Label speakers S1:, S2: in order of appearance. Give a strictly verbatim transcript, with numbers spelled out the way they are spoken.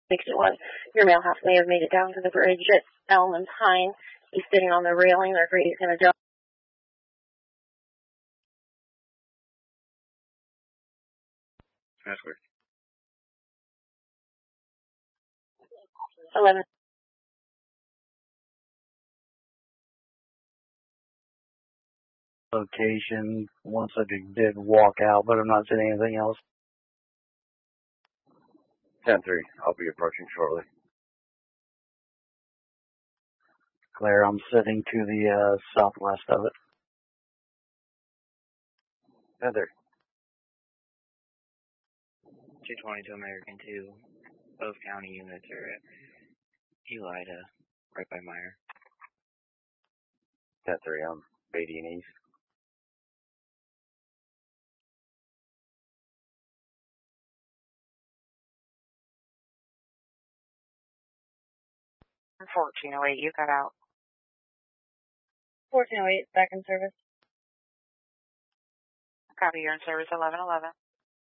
S1: sixty-one. Your male half may have made it down to the bridge at Elm and Pine. He's sitting on the railing. They're afraid he's going to jump.
S2: That's weird.
S1: eleven.
S3: Location. One subject did walk out, but I'm not seeing anything else.
S2: ten three. I'll be approaching shortly.
S3: Claire, I'm sitting to the uh, southwest of it.
S2: ten three.
S4: two twenty-two American two. Both county units are at Elida, right by Meyer.
S2: ten three. I'm Beatty and East.
S5: fourteen oh eight, you got out.
S1: fourteen oh eight, back in service.
S5: Copy, you're in service eleven eleven.